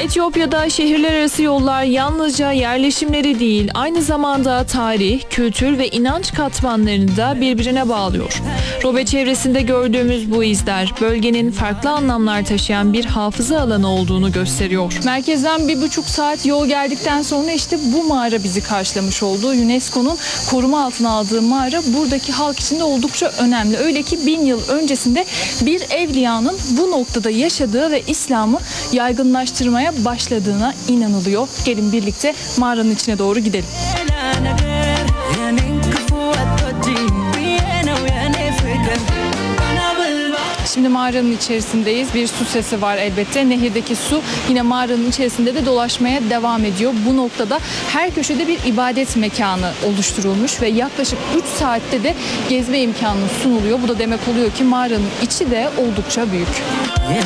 Etiyopya'da şehirler arası yollar yalnızca yerleşimleri değil, aynı zamanda tarih, kültür ve inanç katmanlarını da birbirine bağlıyor. Robe çevresinde gördüğümüz bu izler, bölgenin farklı anlamlar taşıyan bir hafıza alanı olduğunu gösteriyor. Merkezden 1,5 saat yol geldikten sonra işte bu mağara bizi karşılamış oldu. UNESCO'nun koruma altına aldığı mağara buradaki halk için de oldukça önemli. Öyle ki 1000 yıl öncesinde bir evliyanın bu noktada yaşadığı ve İslam'ı yaygınlaştırmaya başladığına inanılıyor. Gelin birlikte mağaranın içine doğru gidelim. Şimdi mağaranın içerisindeyiz. Bir su sesi var elbette. Nehirdeki su yine mağaranın içerisinde de dolaşmaya devam ediyor. Bu noktada her köşede bir ibadet mekanı oluşturulmuş ve yaklaşık 3 saatte de gezme imkanı sunuluyor. Bu da demek oluyor ki mağaranın içi de oldukça büyük.